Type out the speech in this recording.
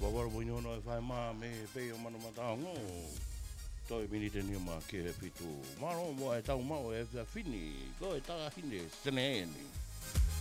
Wawara mo no e whai mā me pe o mana mata ngo. Toi minite ni ma ke he pitu. Maro mo e tau mau e whia whini. Ko e taga hine sene ni.